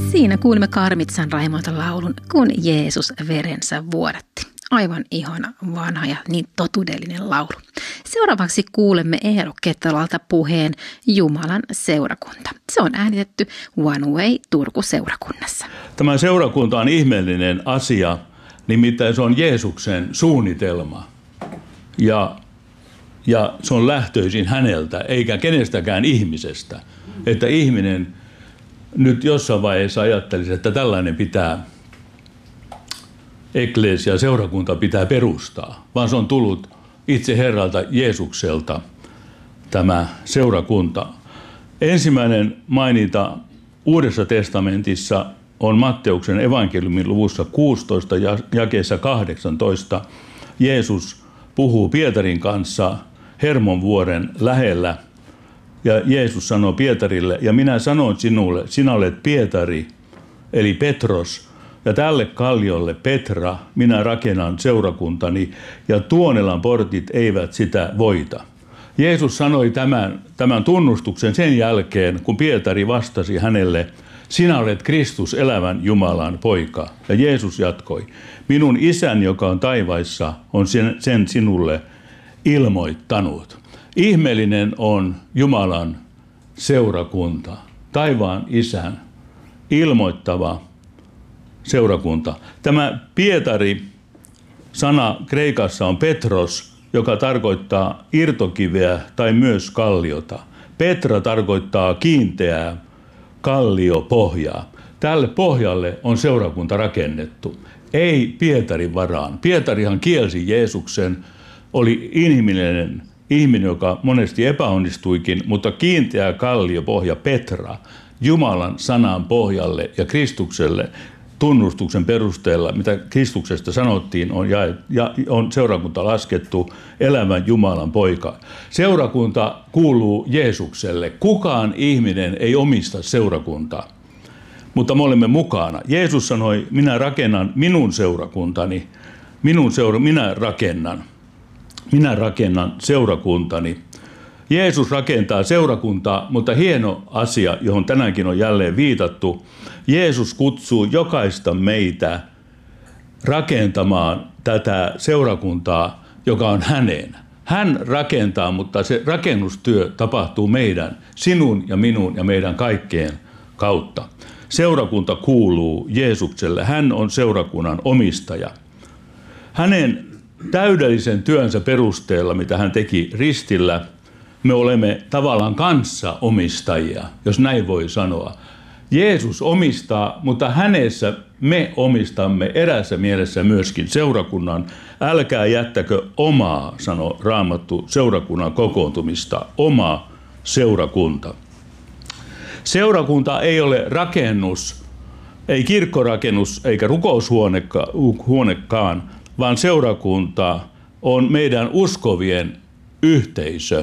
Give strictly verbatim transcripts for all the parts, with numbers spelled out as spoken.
Siinä kuulimme Karmitsan Raimondon laulun, kun Jeesus verensä vuodatti. Aivan ihana, vanha ja niin totuudellinen laulu. Seuraavaksi kuulemme Eero Kettolalta puheen Jumalan seurakunta. Se on äänitetty One Way Turku-seurakunnassa. Tämä seurakunta on ihmeellinen asia, nimittäin se on Jeesuksen suunnitelma. Ja, ja se on lähtöisin häneltä, eikä kenestäkään ihmisestä. Että ihminen nyt jossain vaiheessa ajattelisi, että tällainen pitää eklesia, seurakunta pitää perustaa, vaan se on tullut itse Herralta Jeesukselta tämä seurakunta. Ensimmäinen maininta Uudessa testamentissa on Matteuksen evankeliumin luvussa kuusitoista jakeessa kahdeksantoista. Jeesus puhuu Pietarin kanssa Hermonvuoren lähellä ja Jeesus sanoo Pietarille, ja minä sanon sinulle, sinä olet Pietari, eli Petros, ja tälle kalliolle Petra minä rakennan seurakuntani, ja Tuonelan portit eivät sitä voita. Jeesus sanoi tämän, tämän tunnustuksen sen jälkeen, kun Pietari vastasi hänelle, sinä olet Kristus, elävän Jumalan poika. Ja Jeesus jatkoi, minun isän, joka on taivaissa, on sen, sen sinulle ilmoittanut. Ihmeellinen on Jumalan seurakunta, taivaan isän ilmoittava seurakunta. Tämä Pietari-sana kreikassa on Petros, joka tarkoittaa irtokiveä tai myös kalliota. Petra tarkoittaa kiinteää kalliopohjaa. Tälle pohjalle on seurakunta rakennettu, ei Pietarin varaan. Pietarihan kielsi Jeesuksen, oli inhimillinen ihminen, joka monesti epäonnistuikin, mutta kiinteä kalliopohja Petra Jumalan sanan pohjalle ja Kristukselle tunnustuksen perusteella, mitä Kristuksesta sanottiin, on, ja, ja on seurakunta laskettu elävän Jumalan poika. Seurakunta kuuluu Jeesukselle. Kukaan ihminen ei omista seurakuntaa, mutta me olemme mukana. Jeesus sanoi, minä rakennan minun seurakuntani, minun seura, minä rakennan, minä rakennan seurakuntani. Jeesus rakentaa seurakuntaa, mutta hieno asia, johon tänäänkin on jälleen viitattu, Jeesus kutsuu jokaista meitä rakentamaan tätä seurakuntaa, joka on hänen. Hän rakentaa, mutta se rakennustyö tapahtuu meidän, sinun ja minun ja meidän kaikkeen kautta. Seurakunta kuuluu Jeesukselle. Hän on seurakunnan omistaja. Hänen täydellisen työnsä perusteella, mitä hän teki ristillä, me olemme tavallaan kanssaomistajia, jos näin voi sanoa. Jeesus omistaa, mutta hänessä me omistamme erässä mielessä myöskin seurakunnan. Älkää jättäkö omaa, sanoo Raamattu, seurakunnan kokoontumista, oma seurakunta. Seurakunta ei ole rakennus, ei kirkkorakennus eikä rukoushuonekaan, vaan seurakunta on meidän uskovien yhteisö.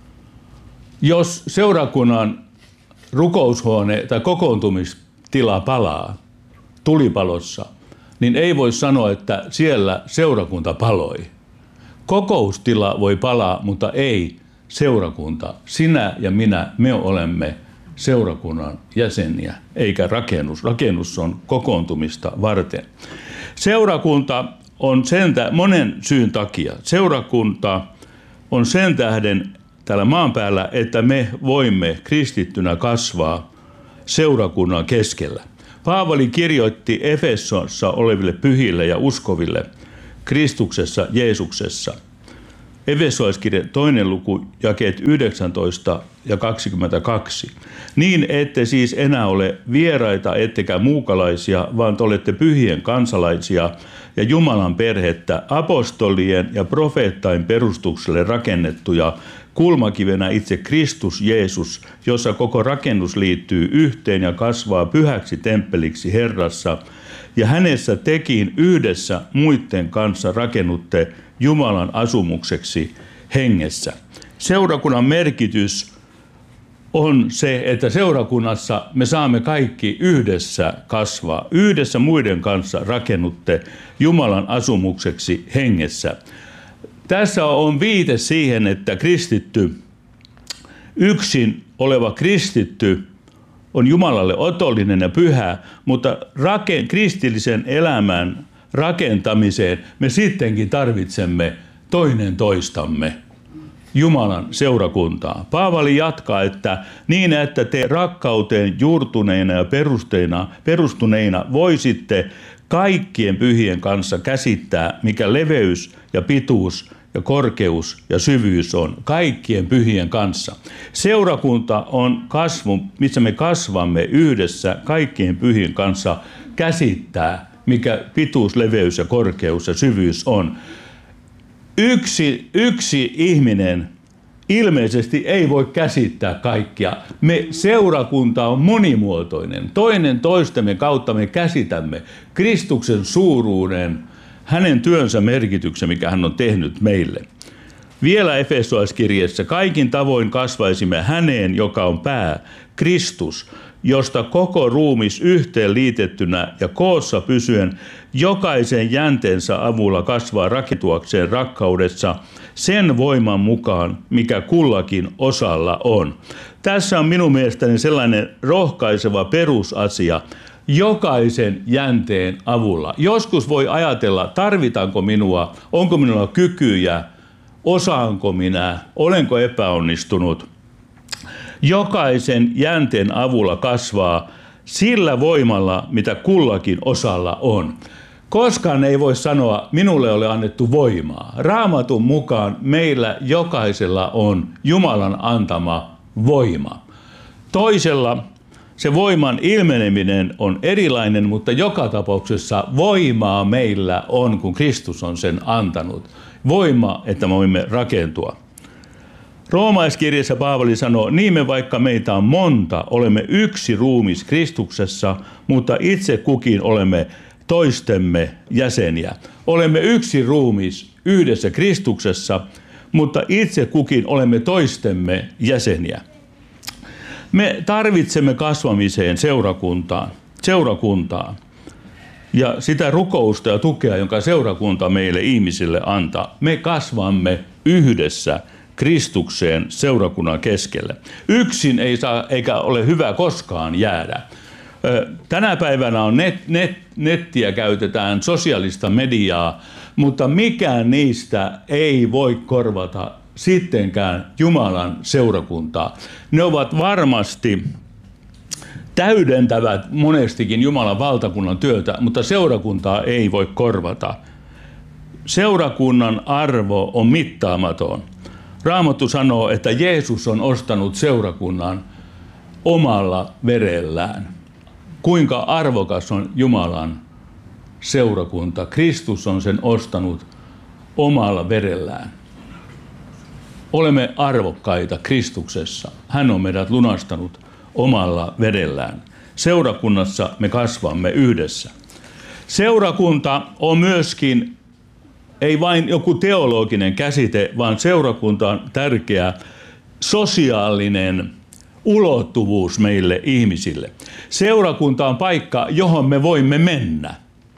Jos seurakunnan rukoushuone tai kokoontumistila palaa tulipalossa, niin ei voi sanoa, että siellä seurakunta paloi. Kokoustila voi palaa, mutta ei seurakunta. Sinä ja minä, me olemme seurakunnan jäseniä, eikä rakennus. Rakennus on kokoontumista varten. Seurakunta on sen tä- monen syyn takia. Seurakunta on sen tähden täällä maan päällä, että me voimme kristittynä kasvaa seurakunnan keskellä. Paavali kirjoitti Efesossa oleville pyhille ja uskoville Kristuksessa, Jeesuksessa. Efesolaiskirje toinen luku, jakeet yhdeksäntoista ja kaksikymmentäkaksi. Niin ette siis enää ole vieraita ettekä muukalaisia, vaan te olette pyhien kansalaisia ja Jumalan perhettä, apostolien ja profeettain perustukselle rakennettuja, kulmakivenä itse Kristus Jeesus, jossa koko rakennus liittyy yhteen ja kasvaa pyhäksi temppeliksi Herrassa, ja hänessä tekin yhdessä muiden kanssa rakennutte Jumalan asumukseksi hengessä. Seurakunnan merkitys on se, että seurakunnassa me saamme kaikki yhdessä kasvaa. Yhdessä muiden kanssa rakennutte Jumalan asumukseksi hengessä. Tässä on viite siihen, että kristitty, yksin oleva kristitty on Jumalalle otollinen ja pyhä, mutta raken, kristillisen elämän rakentamiseen me sittenkin tarvitsemme toinen toistamme, Jumalan seurakuntaa. Paavali jatkaa, että niin, että te rakkauteen juurtuneina ja perusteina, perustuneina voisitte kaikkien pyhien kanssa käsittää, mikä leveys ja pituus ja korkeus ja syvyys on, kaikkien pyhien kanssa. Seurakunta on kasvu, missä me kasvamme yhdessä kaikkien pyhien kanssa käsittää, mikä pituus, leveys ja korkeus ja syvyys on. Yksi, yksi ihminen ilmeisesti ei voi käsittää kaikkia. Me seurakunta on monimuotoinen. Toinen toistemme kautta me käsitämme Kristuksen suuruuden, hänen työnsä merkityksen, mikä hän on tehnyt meille. Vielä Efesolaiskirjeessä kaikin tavoin kasvaisimme häneen, joka on pää, Kristus, josta koko ruumis yhteen liitettynä ja koossa pysyen jokaisen jänteensä avulla kasvaa rakentuakseen rakkaudessa sen voiman mukaan, mikä kullakin osalla on. Tässä on minun mielestäni sellainen rohkaiseva perusasia, jokaisen jänteen avulla. Joskus voi ajatella, tarvitaanko minua, onko minulla kykyjä, osaanko minä, olenko epäonnistunut. Jokaisen jänteen avulla kasvaa sillä voimalla, mitä kullakin osalla on. Koskaan ei voi sanoa, minulle ole annettu voimaa. Raamatun mukaan meillä jokaisella on Jumalan antama voima. Toisella se voiman ilmeneminen on erilainen, mutta joka tapauksessa voimaa meillä on, kun Kristus on sen antanut. Voima, että me voimme rakentua. Roomaiskirjassa Paavali sanoo, niin me vaikka meitä on monta, olemme yksi ruumis Kristuksessa, mutta itse kukin olemme toistemme jäseniä. Olemme yksi ruumis yhdessä Kristuksessa, mutta itse kukin olemme toistemme jäseniä. Me tarvitsemme kasvamiseen seurakuntaan, seurakuntaa ja sitä rukousta ja tukea, jonka seurakunta meille ihmisille antaa. Me kasvamme yhdessä Kristukseen seurakunnan keskelle. Yksin ei saa eikä ole hyvä koskaan jäädä. Tänä päivänä on net, net, nettiä käytetään, sosiaalista mediaa, mutta mikään niistä ei voi korvata sittenkään Jumalan seurakuntaa. Ne ovat varmasti täydentävät monestikin Jumalan valtakunnan työtä, mutta seurakuntaa ei voi korvata. Seurakunnan arvo on mittaamaton. Raamattu sanoo, että Jeesus on ostanut seurakunnan omalla verellään. Kuinka arvokas on Jumalan seurakunta? Kristus on sen ostanut omalla verellään. Olemme arvokkaita Kristuksessa. Hän on meidät lunastanut omalla verellään. Seurakunnassa me kasvamme yhdessä. Seurakunta on myöskin ei vain joku teologinen käsite, vaan seurakunta on tärkeä sosiaalinen ulottuvuus meille ihmisille. Seurakunta on paikka, johon me voimme mennä,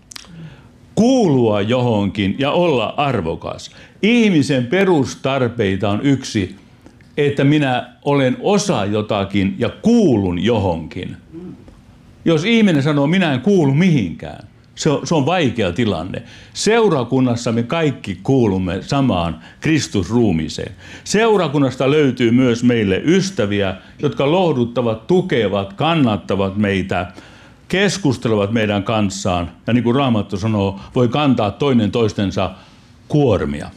kuulua johonkin ja olla arvokas. Ihmisen perustarpeita on yksi, että minä olen osa jotakin ja kuulun johonkin. Jos ihminen sanoo, minä en kuulu mihinkään, se on, se on vaikea tilanne. Seurakunnassa me kaikki kuulumme samaan Kristusruumiseen. Seurakunnasta löytyy myös meille ystäviä, jotka lohduttavat, tukevat, kannattavat meitä, keskustelevat meidän kanssaan. Ja niin kuin Raamattu sanoo, voi kantaa toinen toistensa kuormia.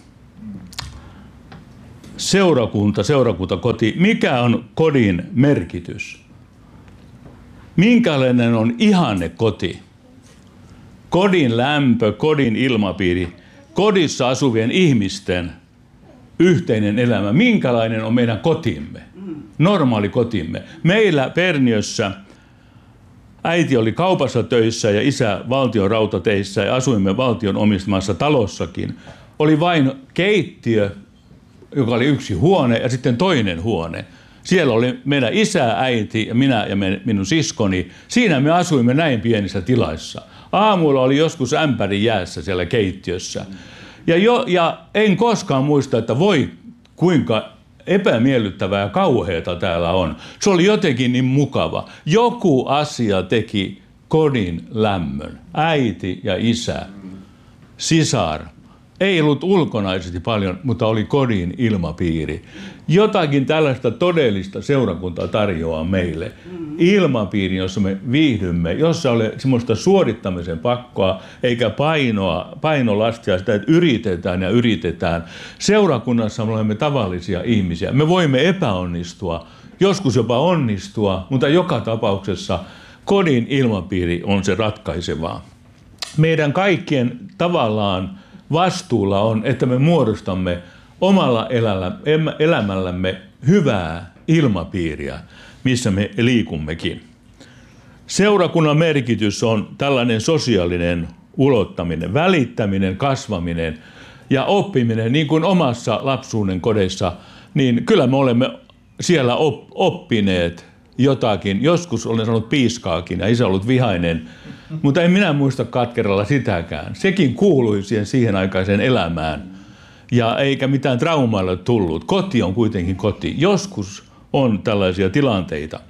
Seurakunta, seurakuntakoti. Mikä on kodin merkitys? Minkälainen on ihanne koti? Kodin lämpö, kodin ilmapiiri, kodissa asuvien ihmisten yhteinen elämä. Minkälainen on meidän kotimme? Normaali kotimme. Meillä Perniössä äiti oli kaupassa töissä ja isä valtion rautateissä ja asuimme valtion omistamassa talossakin. Oli vain keittiö, joka oli yksi huone ja sitten toinen huone. Siellä oli meidän isä, äiti ja minä ja minun siskoni. Siinä me asuimme näin pienissä tilaissa. Aamulla oli joskus ämpäri jäässä siellä keittiössä. Ja, jo, ja en koskaan muista, että voi kuinka epämiellyttävää ja kauheata täällä on. Se oli jotenkin niin mukava. Joku asia teki kodin lämmön. Äiti ja isä, sisar. Ei ollut ulkonaisesti paljon, mutta oli kodin ilmapiiri. Jotakin tällaista todellista seurakunta tarjoaa meille. Ilmapiiri, jossa me viihdymme, jossa ei ole semmoista suorittamisen pakkoa, eikä painoa, painolastia sitä, että yritetään ja yritetään. Seurakunnassa me olemme tavallisia ihmisiä. Me voimme epäonnistua, joskus jopa onnistua, mutta joka tapauksessa kodin ilmapiiri on se ratkaisevaa. Meidän kaikkien tavallaan vastuulla on, että me muodostamme omalla elämällämme hyvää ilmapiiriä, missä me liikummekin. Seurakunnan merkitys on tällainen sosiaalinen ulottaminen, välittäminen, kasvaminen ja oppiminen, niin kuin omassa lapsuuden kodissa, niin kyllä me olemme siellä oppineet jotakin. Joskus olen sanonut piiskaakin ja isä ollut vihainen, mutta en minä muista katkeralla sitäkään. Sekin kuului siihen, siihen aikaiseen elämään ja eikä mitään traumailla tullut. Koti on kuitenkin koti. Joskus on tällaisia tilanteita.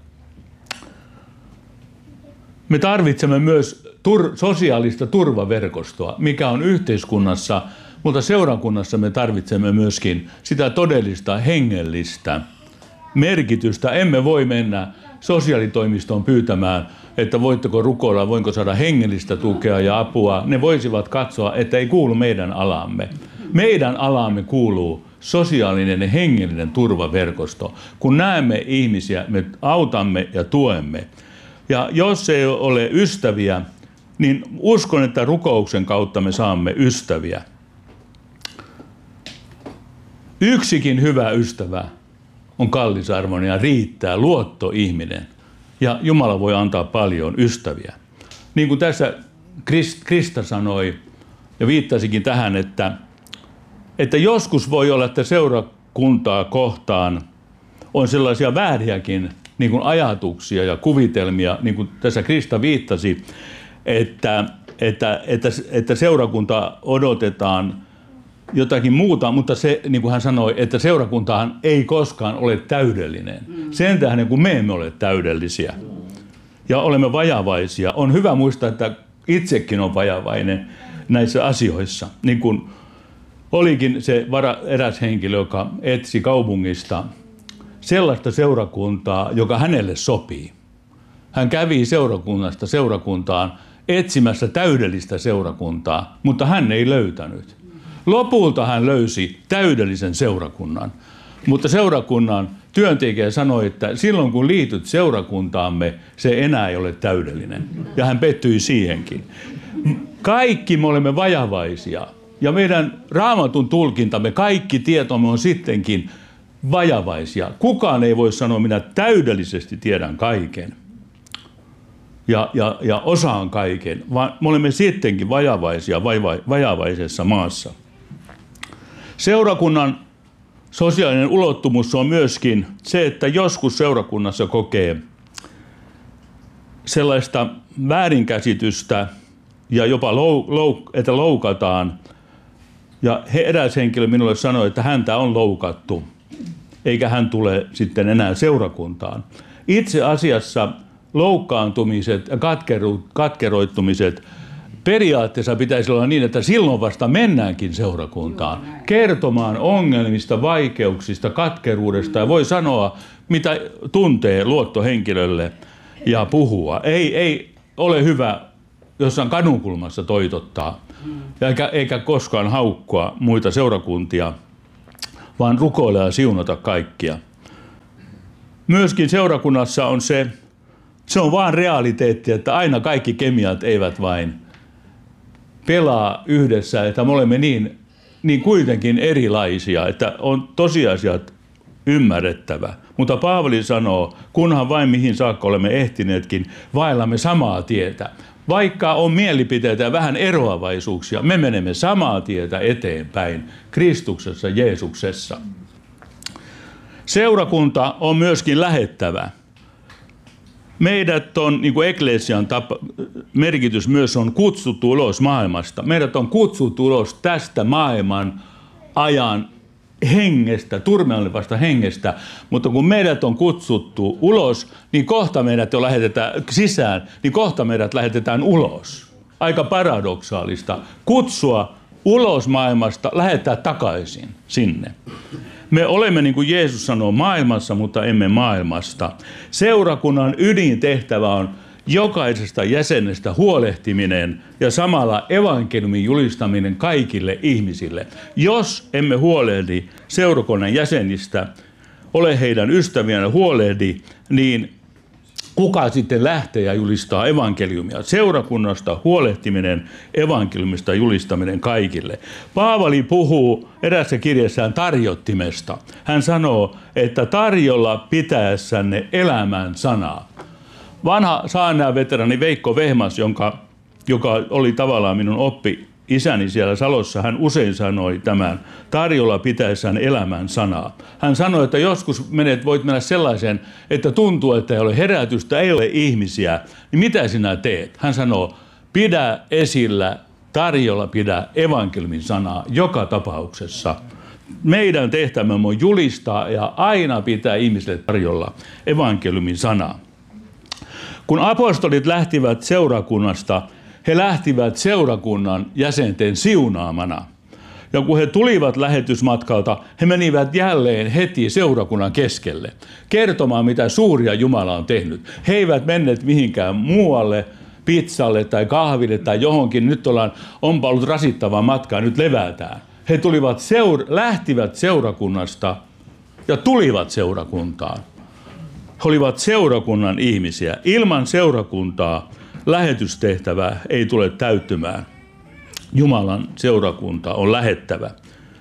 Me tarvitsemme myös tur- sosiaalista turvaverkostoa, mikä on yhteiskunnassa, mutta seurakunnassa me tarvitsemme myöskin sitä todellista hengellistä merkitystä. Emme voi mennä sosiaalitoimistoon pyytämään, että voitteko rukoilla, voinko saada hengellistä tukea ja apua. Ne voisivat katsoa, että ei kuulu meidän alamme. Meidän alamme kuuluu sosiaalinen ja hengellinen turvaverkosto. Kun näemme ihmisiä, me autamme ja tuemme. Ja jos ei ole ystäviä, niin uskon, että rukouksen kautta me saamme ystäviä. Yksikin hyvä ystävä on kallisarvoinen ja riittää, luottoihminen. Ja Jumala voi antaa paljon ystäviä. Niin kuin tässä Krista sanoi ja viittasikin tähän, että, että joskus voi olla, että seurakuntaa kohtaan on sellaisia vääriäkin niin kuin ajatuksia ja kuvitelmia, niin kuin tässä Krista viittasi, että, että, että, että seurakunta odotetaan jotakin muuta, mutta se, niin kuin hän sanoi, että seurakuntahan ei koskaan ole täydellinen. Sen tähden, kun me emme ole täydellisiä ja olemme vajavaisia, on hyvä muistaa, että itsekin on vajavainen näissä asioissa. Niin kuin olikin se vara, eräs henkilö, joka etsi kaupungista sellaista seurakuntaa, joka hänelle sopii. Hän kävi seurakunnasta seurakuntaan etsimässä täydellistä seurakuntaa, mutta hän ei löytänyt. Lopulta hän löysi täydellisen seurakunnan, mutta seurakunnan työntekijä sanoi, että silloin kun liityt seurakuntaamme, se enää ei ole täydellinen. Ja hän pettyi siihenkin. Kaikki me olemme vajavaisia ja meidän Raamatun tulkintamme, kaikki tietomme on sittenkin vajavaisia. Kukaan ei voi sanoa, minä täydellisesti tiedän kaiken ja, ja, ja osaan kaiken, vaan me olemme sittenkin vajavaisia vaiva, vajavaisessa maassa. Seurakunnan sosiaalinen ulottumus on myöskin se, että joskus seurakunnassa kokee sellaista väärinkäsitystä ja jopa lou, lou, että loukataan. Ja eräs henkilö minulle sanoi, että häntä on loukattu, eikä hän tule sitten enää seurakuntaan. Itse asiassa loukkaantumiset ja katkeroittumiset periaatteessa pitäisi olla niin, että silloin vasta mennäänkin seurakuntaan kertomaan ongelmista, vaikeuksista, katkeruudesta ja voi sanoa, mitä tuntee luottohenkilölle ja puhua. Ei, ei ole hyvä jossain kadunkulmassa toitottaa eikä, eikä koskaan haukkua muita seurakuntia, vaan rukoilla ja siunata kaikkia. Myöskin seurakunnassa on se, se on vaan realiteetti, että aina kaikki kemiat eivät vain pelaa yhdessä, että me olemme niin, niin kuitenkin erilaisia, että on tosiasiat ymmärrettävä. Mutta Paavali sanoo, kunhan vain mihin saakka olemme ehtineetkin, vaellamme samaa tietä. Vaikka on mielipiteitä ja vähän eroavaisuuksia, me menemme samaa tietä eteenpäin Kristuksessa, Jeesuksessa. Seurakunta on myöskin lähettävä. Meidät on, niin kuin eklesian tapa, merkitys myös on kutsuttu ulos maailmasta. Meidät on kutsuttu ulos tästä maailman ajan hengestä, turmelevasta hengestä, mutta kun meidät on kutsuttu ulos, niin kohta meidät jo lähetetään sisään, niin kohta meidät lähetetään ulos. Aika paradoksaalista. Kutsua ulos maailmasta, lähettää takaisin sinne. Me olemme, niin kuin Jeesus sanoo, maailmassa, mutta emme maailmasta. Seurakunnan ydintehtävä on jokaisesta jäsenestä huolehtiminen ja samalla evankeliumin julistaminen kaikille ihmisille. Jos emme huolehdi seurakunnan jäsenistä, ole heidän ystäviään ja huolehdi, niin kuka sitten lähtee ja julistaa evankeliumia? Seurakunnasta huolehtiminen, evankeliumista julistaminen kaikille. Paavali puhuu erässä kirjassaan tarjottimesta. Hän sanoo, että tarjolla pitäessänne elämän sanaa. Vanha saarnaajaveterani Veikko Vehmas, jonka, joka oli tavallaan minun oppi isäni siellä Salossa, hän usein sanoi tämän tarjolla pitäessään elämän sanaa. Hän sanoi, että joskus menet, voit mennä sellaiseen, että tuntuu, että ei ole herätystä, ei ole ihmisiä, niin mitä sinä teet? Hän sanoo, pidä esillä, tarjolla pidä evankeliumin sanaa joka tapauksessa. Meidän tehtävämme on julistaa ja aina pitää ihmisille tarjolla evankeliumin sanaa. Kun apostolit lähtivät seurakunnasta, he lähtivät seurakunnan jäsenten siunaamana. Ja kun he tulivat lähetysmatkalta, he menivät jälleen heti seurakunnan keskelle kertomaan, mitä suuria Jumala on tehnyt. He eivät menneet mihinkään muualle, pizzalle tai kahville tai johonkin. Nyt ollaan, onpa ollut rasittava matka, nyt levätään. He tulivat seura- lähtivät seurakunnasta ja tulivat seurakuntaan. He olivat seurakunnan ihmisiä. Ilman seurakuntaa lähetystehtävä ei tule täyttymään. Jumalan seurakunta on lähettävä.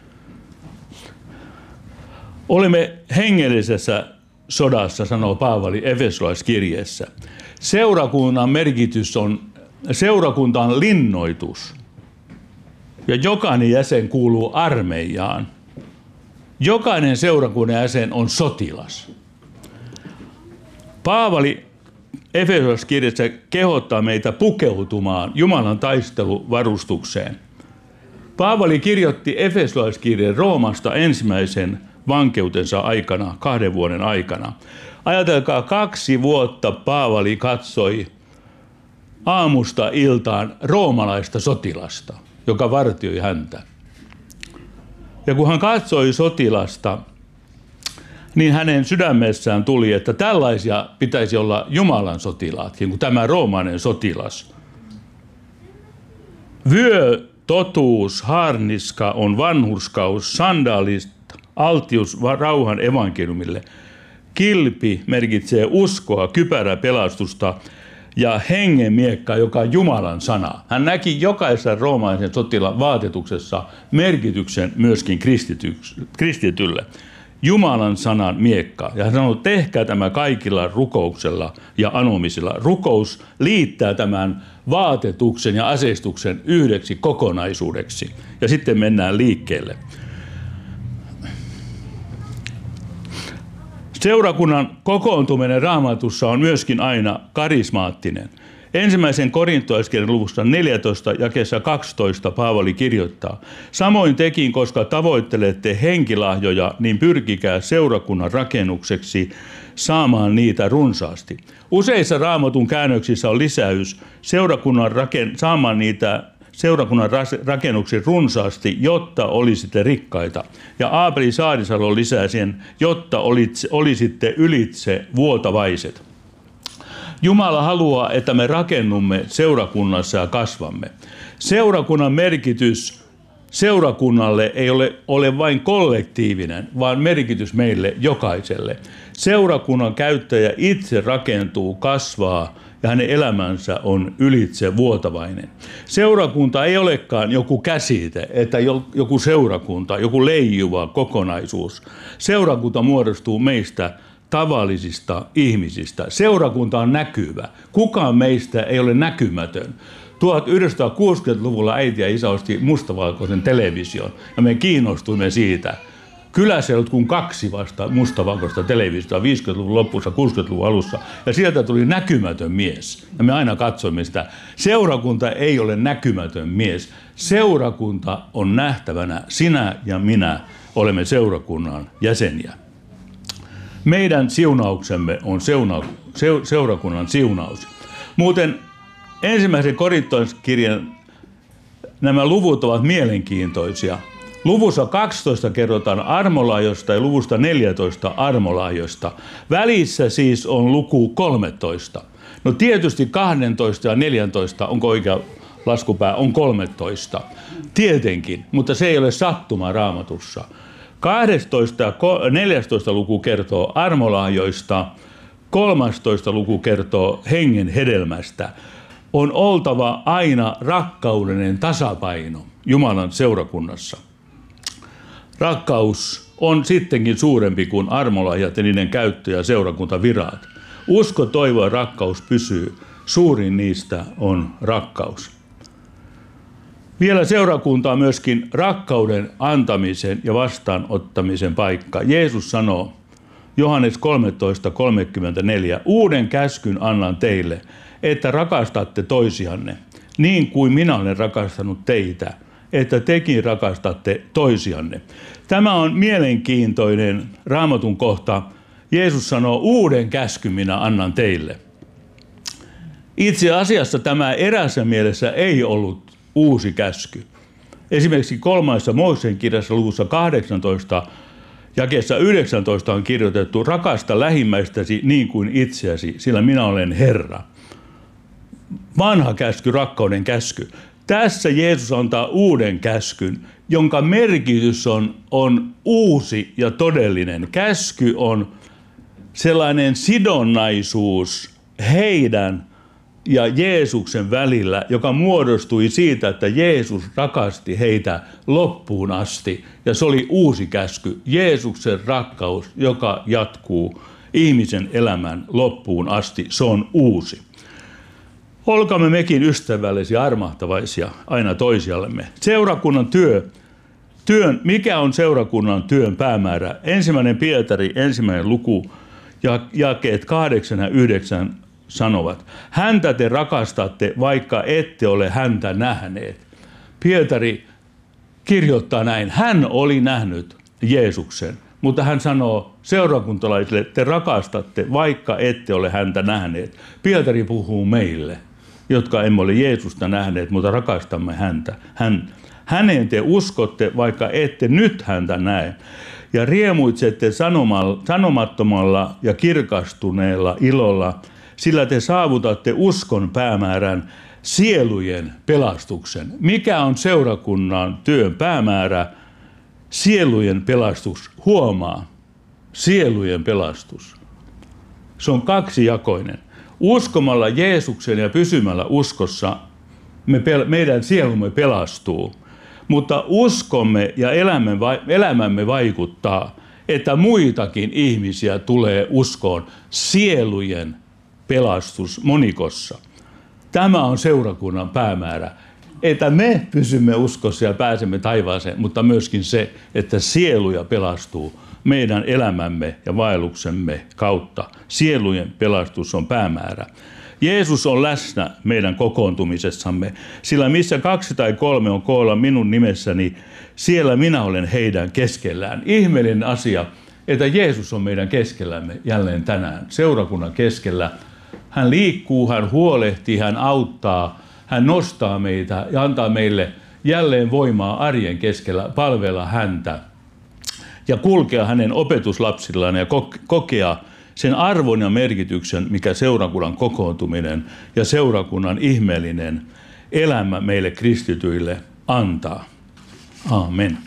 Olemme hengellisessä sodassa, sanoo Paavali Efesolaiskirjeessä. Seurakunnan merkitys on, seurakunta on linnoitus. Ja jokainen jäsen kuuluu armeijaan. Jokainen seurakunnan jäsen on sotilas. Paavali Efesolaiskirjassa kehottaa meitä pukeutumaan Jumalan taisteluvarustukseen. Paavali kirjoitti Efesolaiskirjeen Roomasta ensimmäisen vankeutensa aikana, kahden vuoden aikana. Ajatelkaa, kaksi vuotta Paavali katsoi aamusta iltaan roomalaista sotilasta, joka vartioi häntä. Ja kun hän katsoi sotilasta, niin hänen sydämessään tuli, että tällaisia pitäisi olla Jumalan sotilaatkin, kuin tämä roomainen sotilas. Vyö, totuus, harniska on vanhurskaus, sandaalista, altius rauhan evankeliumille. Kilpi merkitsee uskoa, kypärä pelastusta ja hengen miekka, joka on Jumalan sana. Hän näki jokaisessa roomaisen sotilaan vaatetuksessa merkityksen myöskin kristitylle. Jumalan sanan miekka. Ja hän sanoi, tehkää tämä kaikilla rukouksella ja anomisilla. Rukous liittää tämän vaatetuksen ja aseistuksen yhdeksi kokonaisuudeksi. Ja sitten mennään liikkeelle. Seurakunnan kokoontuminen Raamatussa on myöskin aina karismaattinen. Ensimmäisen korintolaiskirjan luvussa neljätoista jakeessa kaksitoista Paavali kirjoittaa: samoin tekin, koska tavoittelette henkilahjoja, niin pyrkikää seurakunnan rakennukseksi saamaan niitä runsaasti. Useissa Raamatun käännöksissä on lisäys seurakunnan raken, saamaan niitä seurakunnan rakennuksi runsaasti, jotta olisitte rikkaita. Ja Aapeli Saarisalo lisää sen, jotta olisitte ylitse vuotavaiset. Jumala haluaa, että me rakennumme seurakunnassa ja kasvamme. Seurakunnan merkitys seurakunnalle ei ole, ole vain kollektiivinen, vaan merkitys meille jokaiselle. Seurakunnan käyttäjä itse rakentuu, kasvaa ja hänen elämänsä on ylitse vuotavainen. Seurakunta ei olekaan joku käsite, että joku seurakunta, joku leijuva kokonaisuus. Seurakunta muodostuu meistä tavallisista ihmisistä. Seurakunta on näkyvä. Kukaan meistä ei ole näkymätön. tuhatyhdeksänsataakuusikymmentäluvulla äiti ja isä osti mustavalkoisen television ja me kiinnostuimme siitä. Kylässä ei ollut kuin kaksi vasta mustavalkoista televisiota viisikymmentäluvun lopussa, kuusikymmentäluvun alussa, ja sieltä tuli näkymätön mies. Ja me aina katsoimme sitä. Seurakunta ei ole näkymätön mies. Seurakunta on nähtävänä. Sinä ja minä olemme seurakunnan jäseniä. Meidän siunauksemme on seuna, se, seurakunnan siunaus. Muuten ensimmäisen Korintolaiskirjan nämä luvut ovat mielenkiintoisia. Luvussa kaksitoista kerrotaan armolahjoista ja luvusta neljätoista armolahjoista. Välissä siis on luku kolmetoista. No tietysti kaksitoista ja neljätoista, onko oikea laskupää, on kolmetoista. Tietenkin, mutta se ei ole sattuma Raamatussa. kaksitoista ja neljätoista luku kertoo armolahjoista, kolmastoista luku kertoo hengen hedelmästä. On oltava aina rakkaudellinen tasapaino Jumalan seurakunnassa. Rakkaus on sittenkin suurempi kuin armolahjat ja niiden käyttö ja seurakuntavirat. Usko, toivo ja rakkaus pysyy. Suurin niistä on rakkaus. Vielä seurakunta on myöskin rakkauden antamisen ja vastaanottamisen paikka. Jeesus sanoo Johannes kolmetoista kolmekymmentäneljä, uuden käskyn annan teille, että rakastatte toisianne, niin kuin minä olen rakastanut teitä, että tekin rakastatte toisianne. Tämä on mielenkiintoinen Raamatun kohta. Jeesus sanoo, uuden käskyn minä annan teille. Itse asiassa tämä eräässä mielessä ei ollut uusi käsky. Esimerkiksi kolmannessa Mooseksen kirjassa luvussa kahdeksantoista jakeessa yhdeksäntoista on kirjoitettu, rakasta lähimmäistäsi niin kuin itseäsi, sillä minä olen Herra. Vanha käsky, rakkauden käsky. Tässä Jeesus antaa uuden käskyn, jonka merkitys on, on uusi ja todellinen. Käsky on sellainen sidonnaisuus heidän ja Jeesuksen välillä, joka muodostui siitä, että Jeesus rakasti heitä loppuun asti. Ja se oli uusi käsky, Jeesuksen rakkaus, joka jatkuu ihmisen elämän loppuun asti. Se on uusi. Olkaamme mekin ystävällisiä, armahtavaisia aina toisiallemme. Seurakunnan työ. Työn, mikä on seurakunnan työn päämäärä? Ensimmäinen Pietari, ensimmäinen luku, ja jakeet kahdeksan ja yhdeksän sanovat. Häntä te rakastatte, vaikka ette ole häntä nähneet. Pietari kirjoittaa näin. Hän oli nähnyt Jeesuksen, mutta hän sanoo seurakuntalaisille, te rakastatte, vaikka ette ole häntä nähneet. Pietari puhuu meille, jotka emme ole Jeesusta nähneet, mutta rakastamme häntä. Hän, häneen te uskotte, vaikka ette nyt häntä näe. Ja riemuitsette sanomattomalla ja kirkastuneella ilolla, sillä te saavutatte uskon päämäärän, sielujen pelastuksen. Mikä on seurakunnan työn päämäärä? Sielujen pelastus. Huomaa, sielujen pelastus. Se on kaksijakoinen. Uskomalla Jeesuksen ja pysymällä uskossa me, meidän sielumme pelastuu. Mutta uskomme ja elämämme, elämämme vaikuttaa, että muitakin ihmisiä tulee uskoon, sielujen pelastus monikossa. Tämä on seurakunnan päämäärä, että me pysymme uskossa ja pääsemme taivaaseen, mutta myöskin se, että sieluja pelastuu meidän elämämme ja vaelluksemme kautta. Sielujen pelastus on päämäärä. Jeesus on läsnä meidän kokoontumisessamme, sillä missä kaksi tai kolme on koolla minun nimessäni, siellä minä olen heidän keskellään. Ihmeellinen asia, että Jeesus on meidän keskellämme jälleen tänään, seurakunnan keskellä. Hän liikkuu, hän huolehtii, hän auttaa, hän nostaa meitä ja antaa meille jälleen voimaa arjen keskellä palvella häntä ja kulkea hänen opetuslapsillaan ja kokea sen arvon ja merkityksen, mikä seurakunnan kokoontuminen ja seurakunnan ihmeellinen elämä meille kristityille antaa. Aamen.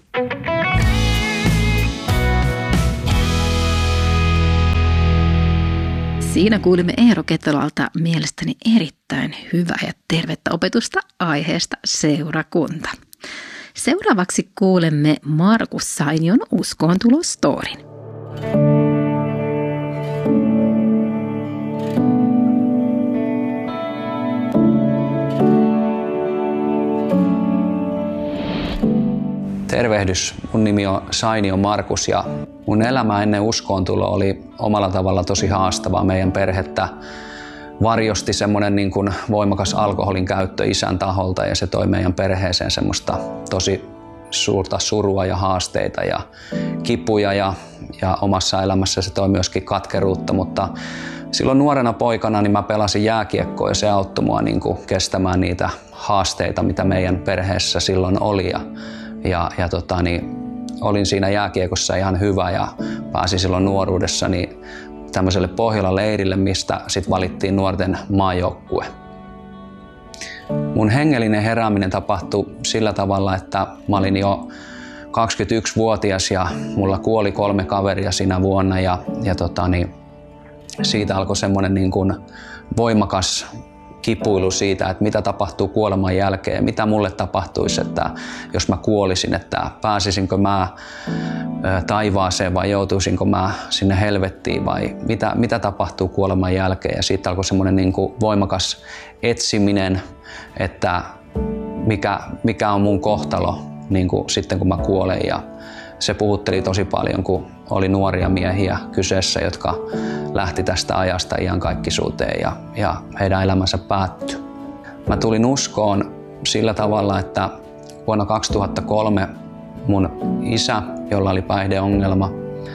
Siinä kuulimme Eero Ketolalta mielestäni erittäin hyvää ja tervettä opetusta aiheesta seurakunta. Seuraavaksi kuulemme Markus Sainion uskoontulostorin. Tervehdys, mun nimi on Sainio Markus ja mun elämä ennen uskoontuloa oli omalla tavalla tosi haastavaa. Meidän perhettä varjosti semmoinen niin kuin voimakas alkoholin käyttö isän taholta ja se toi meidän perheeseen semmoista tosi suurta surua ja haasteita ja kipuja ja, ja omassa elämässä se toi myöskin katkeruutta, mutta silloin nuorena poikana niin mä pelasin jääkiekkoa ja se auttoi mua niin kuin kestämään niitä haasteita, mitä meidän perheessä silloin oli. Ja, ja, ja tota, niin, olin siinä jääkiekossa ihan hyvä ja pääsin silloin nuoruudessani tämmöiselle Pohjola-leirille, mistä sitten valittiin nuorten maajoukkue. Mun hengellinen herääminen tapahtui sillä tavalla, että mä olin jo kaksikymmentäyksivuotias ja mulla kuoli kolme kaveria siinä vuonna ja, ja tota, niin, siitä alkoi semmoinen niin kuin voimakas kipuilu siitä, että mitä tapahtuu kuoleman jälkeen, mitä mulle tapahtuisi, että jos mä kuolisin, että pääsisinkö mä taivaaseen vai joutuisinko mä sinne helvettiin vai mitä, mitä tapahtuu kuoleman jälkeen. Ja siitä alkoi semmoinen niin kuin voimakas etsiminen, että mikä, mikä on mun kohtalo niin kuin sitten kun mä kuolen. Ja se puhutteli tosi paljon, kun oli nuoria miehiä kyseessä, jotka lähti tästä ajasta iankaikkisuuteen ja, ja heidän elämänsä päättyi. Mä tulin uskoon sillä tavalla, että vuonna kaksituhattakolme mun isä, jolla oli päihdeongelma,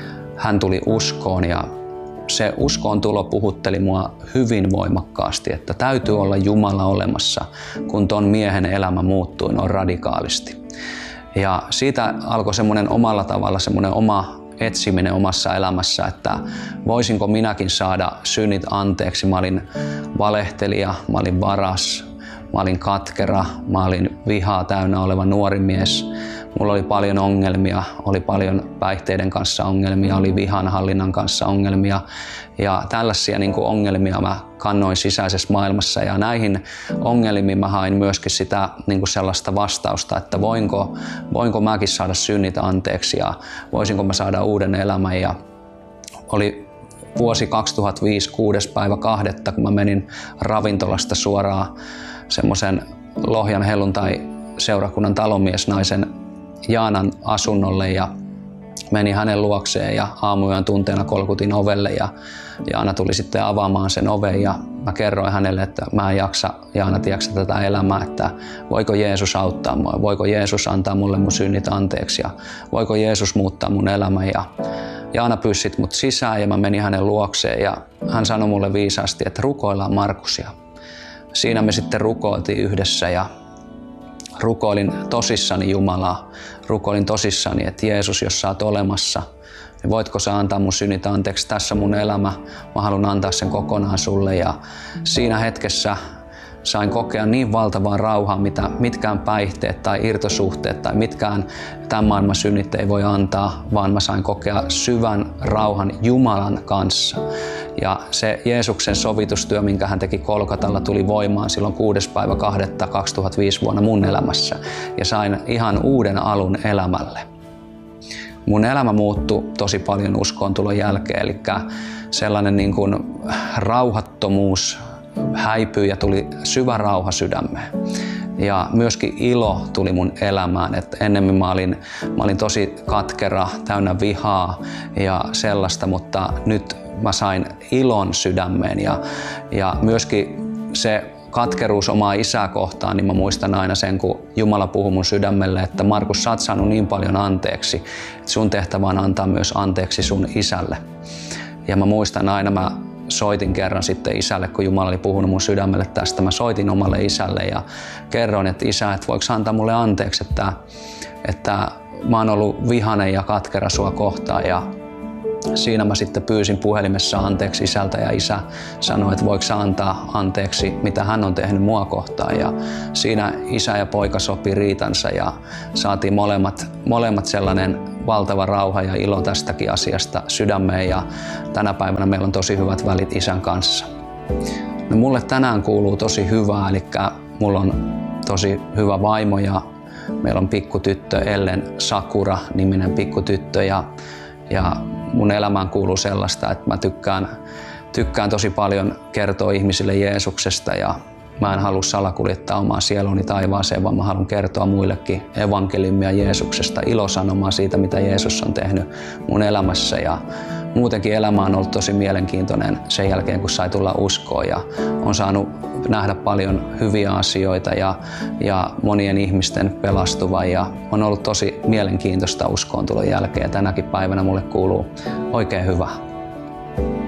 hän tuli uskoon ja se uskoon tulo puhutteli mua hyvin voimakkaasti, että täytyy olla Jumala olemassa, kun ton miehen elämä muuttui noin radikaalisti. Ja siitä alkoi semmoinen omalla tavalla semmoinen oma etsiminen omassa elämässä, että voisinko minäkin saada synnit anteeksi. Mä olin valehtelija, mä olin varas, mä olin katkera, mä olin vihaa täynnä oleva nuori mies. Mulla oli paljon ongelmia, oli paljon päihteiden kanssa ongelmia, oli vihanhallinnan kanssa ongelmia ja tällaisia niin kuin ongelmia mä kannoin sisäisessä maailmassa ja näihin ongelmiin mä hain myöskin sitä niin kuin sellaista vastausta, että voinko, voinko mäkin saada synnit anteeksi ja voisinko mä saada uuden elämän ja oli vuosi kaksituhattaviisi, kuudes päivä kahdetta, kun mä menin ravintolasta suoraan semmoisen Lohjan helluntai seurakunnan talonmiesnaisen Jaanan asunnolle ja menin hänen luokseen ja aamuyön tunteena kolkutin ovelle ja Jaana tuli sitten avaamaan sen oven ja mä kerroin hänelle, että mä en jaksa, Jaana, tiedätkö tätä elämää, että voiko Jeesus auttaa mua, voiko Jeesus antaa mulle mun synnit anteeksi ja voiko Jeesus muuttaa mun elämän ja Jaana pyysi sit mut sisään ja mä menin hänen luokseen ja hän sanoi mulle viisaasti, että rukoillaan Markusia. Siinä me sitten rukoiltiin yhdessä ja rukoilin tosissani Jumalaa, rukoilin tosissani, että Jeesus, jos sä oot olemassa, niin voitko sä antaa mun synnit anteeksi, tässä mun elämä, mä haluan antaa sen kokonaan sulle. Ja siinä hetkessä sain kokea niin valtavaa rauhaa, mitä mitkään päihteet tai irtosuhteet tai mitkään tämän maailman synnit ei voi antaa, vaan mä sain kokea syvän rauhan Jumalan kanssa. Ja se Jeesuksen sovitustyö, minkä hän teki Kolkatalla, tuli voimaan silloin kuudes päivä kahdetta kaksituhattaviisi vuonna mun elämässä. Ja sain ihan uuden alun elämälle. Mun elämä muuttui tosi paljon uskontulon jälkeen, eli sellainen niin kuin rauhattomuus häipyi ja tuli syvä rauha sydämeen. Ja myöskin ilo tuli mun elämään, että ennemmin mä olin, mä olin tosi katkera, täynnä vihaa ja sellaista, mutta nyt mä sain ilon sydämeen ja, ja myöskin se katkeruus omaa isää kohtaan, niin mä muistan aina sen, kun Jumala puhui mun sydämelle, että Markus, sä oot saanut niin paljon anteeksi, että sun tehtävä on antaa myös anteeksi sun isälle. Ja mä muistan aina, mä soitin kerran sitten isälle, kun Jumala oli puhunut mun sydämelle tästä. Mä soitin omalle isälle ja kerroin, että isä, että voiko antaa mulle anteeksi, että, että mä oon ollut vihainen ja katkera sua kohtaan. Ja siinä mä sitten pyysin puhelimessa anteeksi isältä ja isä sanoi, että voiko sä antaa anteeksi, mitä hän on tehnyt mua kohtaan. Ja siinä isä ja poika sopi riitansa ja saatiin molemmat, molemmat sellainen valtava rauha ja ilo tästäkin asiasta sydämeen ja tänä päivänä meillä on tosi hyvät välit isän kanssa. No, mulle tänään kuuluu tosi hyvää, eli mulla on tosi hyvä vaimo ja meillä on pikkutyttö Ellen Sakura-niminen pikkutyttö ja, ja mun elämään kuuluu sellaista, että mä tykkään, tykkään tosi paljon kertoa ihmisille Jeesuksesta ja mä en halua salakuljettaa omaa sieluni taivaaseen, vaan mä haluan kertoa muillekin evankeliumia Jeesuksesta, ilosanomaa siitä, mitä Jeesus on tehnyt mun elämässä. Ja muutenkin elämä on ollut tosi mielenkiintoinen sen jälkeen, kun sai tulla uskoon ja on saanut nähdä paljon hyviä asioita ja, ja monien ihmisten pelastuvan ja on ollut tosi mielenkiintoista uskoon tulon jälkeen ja tänäkin päivänä mulle kuuluu oikein hyvä.